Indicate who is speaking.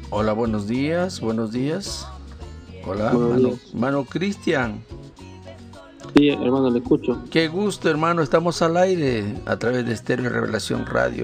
Speaker 1: Hola, buenos días, buenos días. Hola,
Speaker 2: Buenos días.
Speaker 1: mano Cristian.
Speaker 2: Sí, hermano, le escucho.
Speaker 1: Qué gusto, hermano. Estamos al aire a través de Estéreo Revelación Radio.